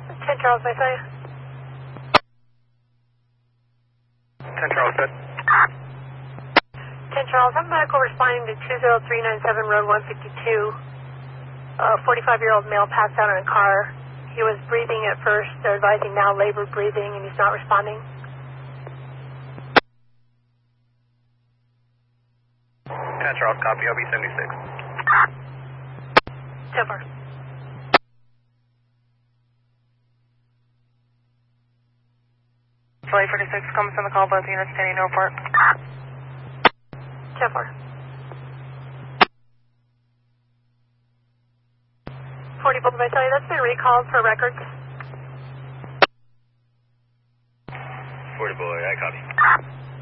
10 Charles, may I say? 10 Charles, good. 10 Charles, I'm medical responding to 20397 Road 152. A 45-year-old male passed out in a car. He was breathing at first. They're advising now labored breathing, and he's not responding. 10 Charles, copy, OB 76. 10-4. Flight 46, comments on the call, both units standing no report. 10-4. 40 Boulder, I tell you, that's been recalled for records. 40 Boulder, I copy.